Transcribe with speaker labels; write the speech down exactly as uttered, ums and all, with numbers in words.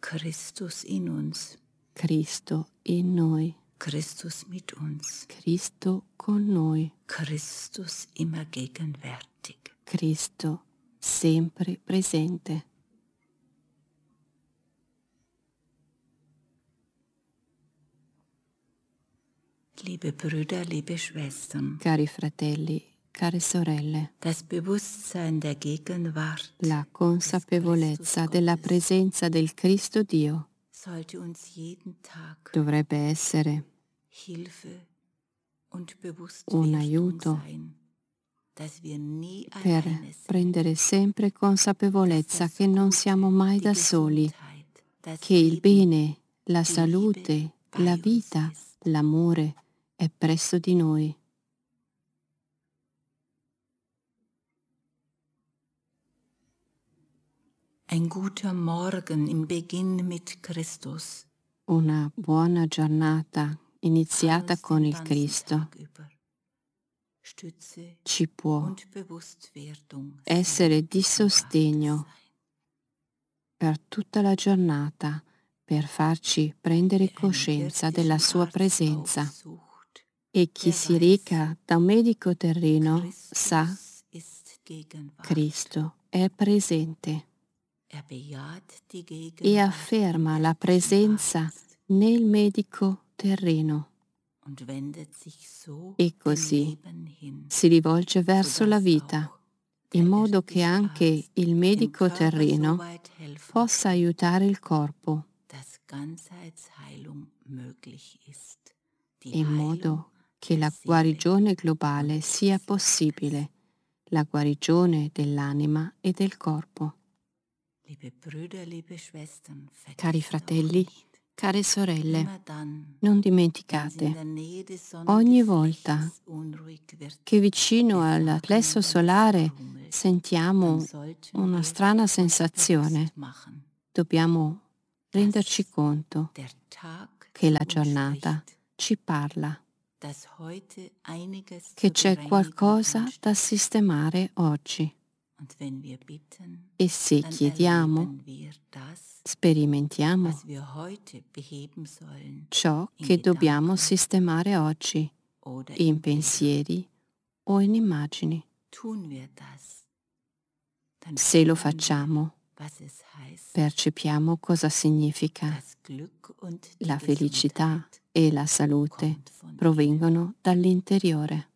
Speaker 1: Christus in uns.
Speaker 2: Cristo in noi.
Speaker 1: Christus mit uns.
Speaker 2: Cristo con noi.
Speaker 1: Christus immer gegenwärtig.
Speaker 2: Cristo sempre presente.
Speaker 1: Liebe Brüder, liebe Schwestern,
Speaker 2: Cari fratelli, care sorelle,
Speaker 1: das Bewusstsein der Gegenwart
Speaker 2: la consapevolezza della presenza del Cristo Dio
Speaker 1: sollte uns jeden Tag
Speaker 2: dovrebbe essere
Speaker 1: Hilfe und
Speaker 2: un
Speaker 1: Bewusstwerdung
Speaker 2: aiuto
Speaker 1: sein, dass wir nie
Speaker 2: per
Speaker 1: alleine sind,
Speaker 2: prendere sempre consapevolezza che non siamo mai
Speaker 1: die
Speaker 2: da soli,
Speaker 1: Gesundheit, das
Speaker 2: che il
Speaker 1: Leben
Speaker 2: bene, la
Speaker 1: die
Speaker 2: salute,
Speaker 1: Liebe bei
Speaker 2: la
Speaker 1: uns
Speaker 2: vita,
Speaker 1: ist.
Speaker 2: l'amore è presso di noi.
Speaker 1: Ein guter Morgen im Beginn mit Christus.
Speaker 2: Una buona giornata iniziata
Speaker 1: Kann uns
Speaker 2: con
Speaker 1: den
Speaker 2: il
Speaker 1: ganzen
Speaker 2: Cristo
Speaker 1: Tag über Stütze
Speaker 2: ci può
Speaker 1: und Bewusstwerdung
Speaker 2: essere di
Speaker 1: sein,
Speaker 2: sostegno
Speaker 1: sein.
Speaker 2: per tutta la giornata, per farci prendere
Speaker 1: Wer einen
Speaker 2: coscienza della
Speaker 1: irdischen
Speaker 2: sua
Speaker 1: Arzt
Speaker 2: presenza.
Speaker 1: aufsucht,
Speaker 2: E chi
Speaker 1: der
Speaker 2: si
Speaker 1: weiß,
Speaker 2: reca da un medico terreno sa
Speaker 1: Christus ist Gegenwart.
Speaker 2: Cristo è presente
Speaker 1: Er bejaht die
Speaker 2: e
Speaker 1: Gegenwart
Speaker 2: afferma
Speaker 1: im
Speaker 2: la
Speaker 1: irdischen
Speaker 2: presenza
Speaker 1: Arzt
Speaker 2: nel medico terreno
Speaker 1: und wendet sich so
Speaker 2: e
Speaker 1: dem
Speaker 2: così
Speaker 1: Leben hin,
Speaker 2: si rivolge verso la
Speaker 1: sodass
Speaker 2: vita,
Speaker 1: auch
Speaker 2: in
Speaker 1: der
Speaker 2: modo che
Speaker 1: irdische
Speaker 2: anche
Speaker 1: Arzt
Speaker 2: il
Speaker 1: dem
Speaker 2: medico
Speaker 1: Körper so
Speaker 2: terreno
Speaker 1: weit helfen
Speaker 2: possa
Speaker 1: kann,
Speaker 2: aiutare il corpo,
Speaker 1: dass Ganzheitsheilung möglich ist. Die
Speaker 2: in
Speaker 1: Heilung
Speaker 2: modo che
Speaker 1: der
Speaker 2: la
Speaker 1: Seele
Speaker 2: guarigione globale
Speaker 1: und
Speaker 2: sia
Speaker 1: des
Speaker 2: possibile, la guarigione dell'anima e del corpo.
Speaker 1: Liebe Brüder, liebe Schwestern,
Speaker 2: Cari
Speaker 1: vergesst auch
Speaker 2: fratelli,
Speaker 1: nicht,
Speaker 2: care sorelle,
Speaker 1: immer dann,
Speaker 2: non
Speaker 1: wenn es in
Speaker 2: dimenticate,
Speaker 1: der Nähe des
Speaker 2: ogni volta
Speaker 1: Sonnengeflechtes unruhig wird,
Speaker 2: che vicino
Speaker 1: es
Speaker 2: all'attlesso
Speaker 1: Sachen im Wasser
Speaker 2: solare
Speaker 1: rummelt, dann
Speaker 2: sentiamo
Speaker 1: sollten
Speaker 2: una
Speaker 1: wir
Speaker 2: strana
Speaker 1: uns
Speaker 2: sensazione,
Speaker 1: bewusst machen,
Speaker 2: dobbiamo renderci
Speaker 1: dass
Speaker 2: conto
Speaker 1: der Tag
Speaker 2: che
Speaker 1: zu
Speaker 2: la
Speaker 1: uns
Speaker 2: giornata
Speaker 1: spricht,
Speaker 2: ci parla,
Speaker 1: dass heute einiges
Speaker 2: che
Speaker 1: zur
Speaker 2: c'è
Speaker 1: Bereinigung
Speaker 2: qualcosa da
Speaker 1: ansteht.
Speaker 2: sistemare oggi.
Speaker 1: Und wenn wir bitten,
Speaker 2: E se
Speaker 1: dann
Speaker 2: chiediamo,
Speaker 1: erleben wir das,
Speaker 2: sperimentiamo
Speaker 1: was wir heute beheben sollen,
Speaker 2: ciò
Speaker 1: in
Speaker 2: che dobbiamo
Speaker 1: Gedanken
Speaker 2: sistemare oggi,
Speaker 1: oder
Speaker 2: in
Speaker 1: in Bildern.
Speaker 2: pensieri o in immagini.
Speaker 1: Tun wir das, dann
Speaker 2: Se lo
Speaker 1: fühlen wir,
Speaker 2: facciamo,
Speaker 1: was es heißt,
Speaker 2: percepiamo cosa significa.
Speaker 1: das Glück und die
Speaker 2: La felicità
Speaker 1: Gesundheit
Speaker 2: e la salute
Speaker 1: kommt von innen.
Speaker 2: provengono dall'interiore.